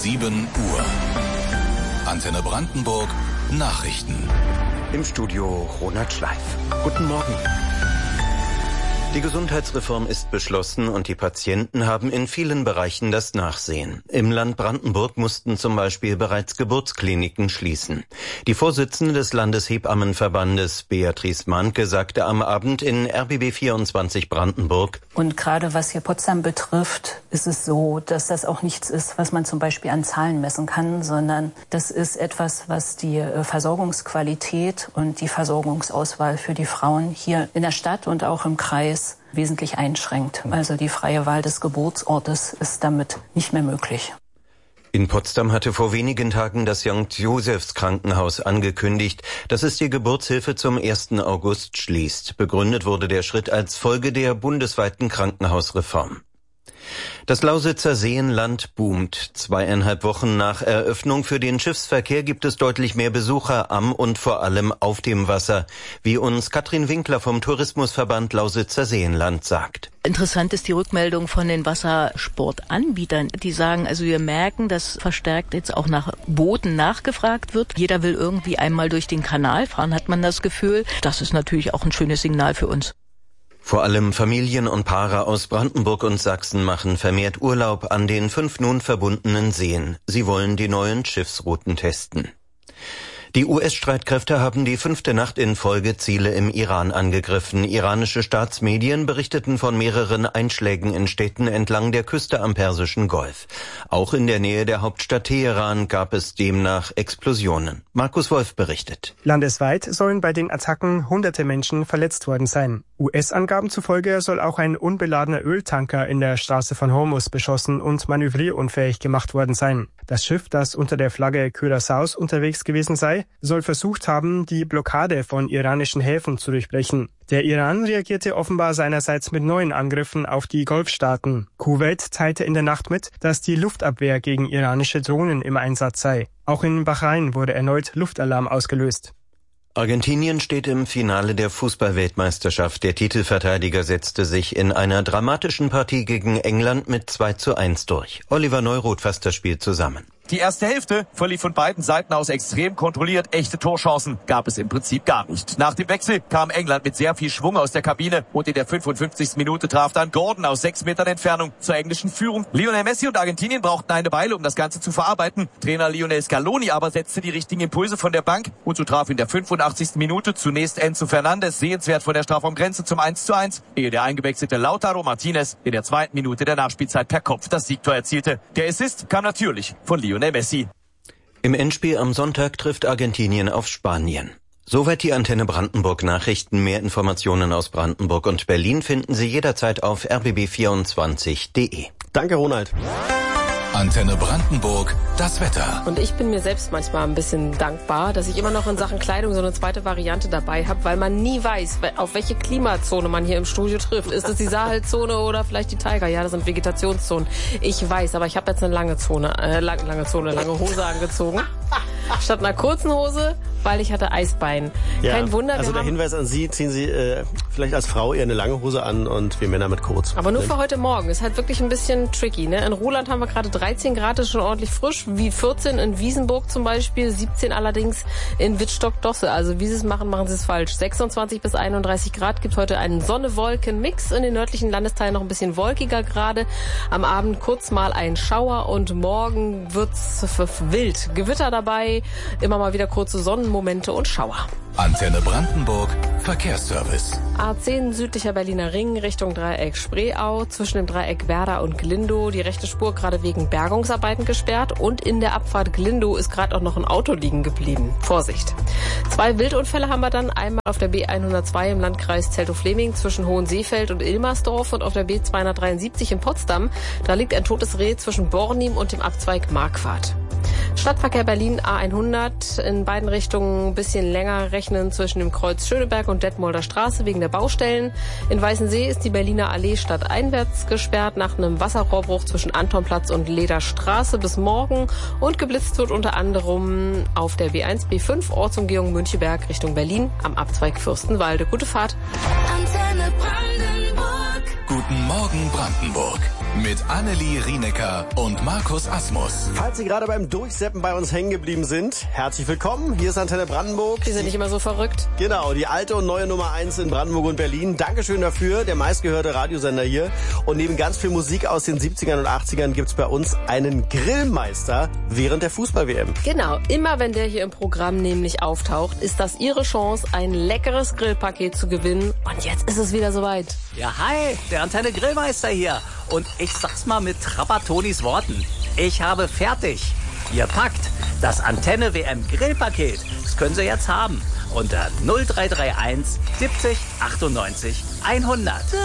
7 Uhr. Antenne Brandenburg, Nachrichten. Im Studio Ronald Schleif. Guten Morgen. Die Gesundheitsreform ist beschlossen und die Patienten haben in vielen Bereichen das Nachsehen. Im Land Brandenburg mussten zum Beispiel bereits Geburtskliniken schließen. Die Vorsitzende des Landeshebammenverbandes, Beatrice Mahnke, sagte am Abend in RBB 24 Brandenburg: Und gerade was hier Potsdam betrifft, ist es so, dass das auch nichts ist, was man zum Beispiel an Zahlen messen kann, sondern das ist etwas, was die Versorgungsqualität und die Versorgungsauswahl für die Frauen hier in der Stadt und auch im Kreis wesentlich einschränkt. Also die freie Wahl des Geburtsortes ist damit nicht mehr möglich. In Potsdam hatte vor wenigen Tagen das St. Josephs Krankenhaus angekündigt, dass es die Geburtshilfe zum 1. August schließt. Begründet wurde der Schritt als Folge der bundesweiten Krankenhausreform. Das Lausitzer Seenland boomt. 2,5 Wochen nach Eröffnung für den Schiffsverkehr gibt es deutlich mehr Besucher am und vor allem auf dem Wasser, wie uns Katrin Winkler vom Tourismusverband Lausitzer Seenland sagt. Interessant ist die Rückmeldung von den Wassersportanbietern. Die sagen, also wir merken, dass verstärkt jetzt auch nach Booten nachgefragt wird. Jeder will irgendwie einmal durch den Kanal fahren, hat man das Gefühl. Das ist natürlich auch ein schönes Signal für uns. Vor allem Familien und Paare aus Brandenburg und Sachsen machen vermehrt Urlaub an den 5 nun verbundenen Seen. Sie wollen die neuen Schiffsrouten testen. Die US-Streitkräfte haben die 5. Nacht in Folge Ziele im Iran angegriffen. Iranische Staatsmedien berichteten von mehreren Einschlägen in Städten entlang der Küste am Persischen Golf. Auch in der Nähe der Hauptstadt Teheran gab es demnach Explosionen. Markus Wolf berichtet. Landesweit sollen bei den Attacken hunderte Menschen verletzt worden sein. US-Angaben zufolge soll auch ein unbeladener Öltanker in der Straße von Hormuz beschossen und manövrierunfähig gemacht worden sein. Das Schiff, das unter der Flagge Curaçaos unterwegs gewesen sei, soll versucht haben, die Blockade von iranischen Häfen zu durchbrechen. Der Iran reagierte offenbar seinerseits mit neuen Angriffen auf die Golfstaaten. Kuwait teilte in der Nacht mit, dass die Luftabwehr gegen iranische Drohnen im Einsatz sei. Auch in Bahrain wurde erneut Luftalarm ausgelöst. Argentinien steht im Finale der Fußball-Weltmeisterschaft. Der Titelverteidiger setzte sich in einer dramatischen Partie gegen England mit 2:1 durch. Oliver Neuroth fasst das Spiel zusammen. Die erste Hälfte verlief von beiden Seiten aus extrem kontrolliert. Echte Torchancen gab es im Prinzip gar nicht. Nach dem Wechsel kam England mit sehr viel Schwung aus der Kabine und in der 55. Minute traf dann Gordon aus 6 Metern Entfernung zur englischen Führung. Lionel Messi und Argentinien brauchten eine Weile, um das Ganze zu verarbeiten. Trainer Lionel Scaloni aber setzte die richtigen Impulse von der Bank und so traf in der 85. Minute zunächst Enzo Fernandes sehenswert vor der Strafraumgrenze zum 1:1, ehe der eingewechselte Lautaro Martinez in der 2. Minute der Nachspielzeit per Kopf das Siegtor erzielte. Der Assist kam natürlich von Lionel Messi. Im Endspiel am Sonntag trifft Argentinien auf Spanien. Soweit die Antenne Brandenburg Nachrichten. Mehr Informationen aus Brandenburg und Berlin finden Sie jederzeit auf rbb24.de. Danke, Ronald. Antenne Brandenburg, das Wetter. Und ich bin mir selbst manchmal ein bisschen dankbar, dass ich immer noch in Sachen Kleidung so eine zweite Variante dabei habe, weil man nie weiß, auf welche Klimazone man hier im Studio trifft. Ist es die Sahelzone oder vielleicht die Tiger? Ja, das sind Vegetationszonen. Ich weiß, aber ich habe jetzt eine lange Hose angezogen. Statt einer kurzen Hose, weil ich hatte Eisbein. Ja, kein Wunder. Also der Hinweis an Sie, ziehen Sie vielleicht als Frau eher eine lange Hose an und wir Männer mit kurz. Aber nur für heute Morgen. Ist halt wirklich ein bisschen tricky. Ne? In Ruhland haben wir gerade 13 Grad, ist schon ordentlich frisch. Wie 14 in Wiesenburg zum Beispiel, 17 allerdings in Wittstock-Dosse. Also wie Sie es machen, machen Sie es falsch. 26 bis 31 Grad gibt heute einen Sonne-Wolken-Mix. In den nördlichen Landesteilen noch ein bisschen wolkiger gerade. Am Abend kurz mal ein Schauer und morgen wird's wild. Gewitter dabei, immer mal wieder kurze Sonnenmomente und Schauer. Antenne Brandenburg, Verkehrsservice. A10 südlicher Berliner Ring Richtung Dreieck Spreeau, zwischen dem Dreieck Werder und Glindow. Die rechte Spur gerade wegen Bergungsarbeiten gesperrt und in der Abfahrt Glindow ist gerade auch noch ein Auto liegen geblieben. Vorsicht. 2 Wildunfälle haben wir dann. Einmal auf der B102 im Landkreis Zeltow-Fleming zwischen Hohenseefeld und Ilmersdorf und auf der B273 in Potsdam. Da liegt ein totes Reh zwischen Bornim und dem Abzweig Marquardt. Stadtverkehr Berlin A100 in beiden Richtungen ein bisschen länger rechnen zwischen dem Kreuz Schöneberg und Detmolder Straße wegen der Baustellen. In Weißensee ist die Berliner Allee stadteinwärts gesperrt nach einem Wasserrohrbruch zwischen Antonplatz und Lederstraße bis morgen und geblitzt wird unter anderem auf der B1, B5 Ortsumgehung Müncheberg Richtung Berlin am Abzweig Fürstenwalde. Gute Fahrt. Antenne Brandenburg. Guten Morgen Brandenburg. Mit Annelie Rienecker und Markus Asmus. Falls Sie gerade beim Durchseppen bei uns hängen geblieben sind, herzlich willkommen. Hier ist Antenne Brandenburg. Die sind nicht immer so verrückt. Genau, die alte und neue Nummer 1 in Brandenburg und Berlin. Dankeschön dafür, der meistgehörte Radiosender hier. Und neben ganz viel Musik aus den 70ern und 80ern gibt's bei uns einen Grillmeister während der Fußball-WM. Genau, immer wenn der hier im Programm nämlich auftaucht, ist das Ihre Chance, ein leckeres Grillpaket zu gewinnen. Und jetzt ist es wieder soweit. Ja, hi, der Antenne Grillmeister hier. Und ich sag's mal mit Trappatonis Worten. Ich habe fertig. Ihr packt das Antenne WM Grillpaket. Das können Sie jetzt haben. Unter 0331 70 98 100.